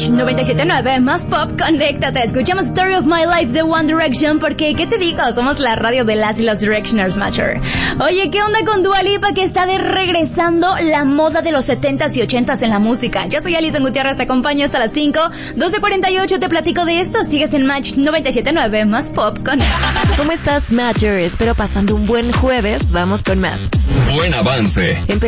Match 97.9, más pop, conéctate. Escuchamos Story of My Life de One Direction porque, ¿qué te digo? Somos la radio de las y los Directioners, Matcher. Oye, ¿qué onda con Dua Lipa que está regresando la moda de los 70s y 80s en la música? Yo soy Alison Gutiérrez, te acompaño hasta las 5, 12:48, te platico de esto. Sigues en Match 97.9, más pop, conéctate. ¿Cómo estás, Matcher? Espero pasando un buen jueves. Vamos con más. Buen avance.